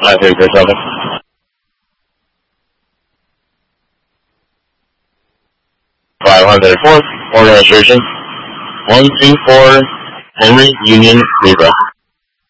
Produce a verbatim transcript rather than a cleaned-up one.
five three four seven. five hundred four, organization, one two four, Henry Union Libra.